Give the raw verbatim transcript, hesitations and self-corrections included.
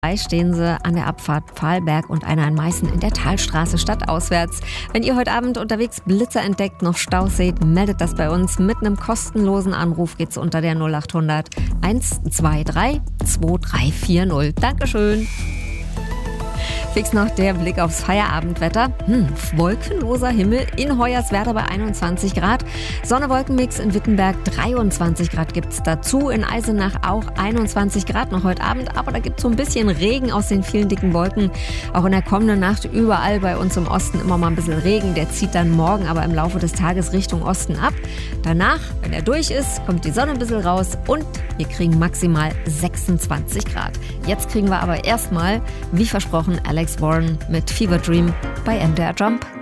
Stehen sie an der Abfahrt Pfahlberg und einer in Meißen in der Talstraße stadtauswärts. Wenn ihr heute Abend unterwegs Blitzer entdeckt, noch Staus seht, meldet das bei uns. Mit einem kostenlosen Anruf geht's unter der null acht hundert eins zwei drei zwei drei vier null. Dankeschön. Fix noch der Blick aufs Feierabendwetter. Hm, wolkenloser Himmel in Hoyerswerda bei einundzwanzig Grad. Sonne-Wolkenmix in Wittenberg dreiundzwanzig Grad gibt's dazu. In Eisenach auch einundzwanzig Grad noch heute Abend. Aber da gibt's so ein bisschen Regen aus den vielen dicken Wolken. Auch in der kommenden Nacht überall bei uns im Osten immer mal ein bisschen Regen. Der zieht dann morgen aber im Laufe des Tages Richtung Osten ab. Danach, wenn er durch ist, kommt die Sonne ein bisschen raus und wir kriegen maximal sechsundzwanzig Grad. Jetzt kriegen wir aber erstmal, wie versprochen, Alex Warren mit Fever Dream bei M D R Jump.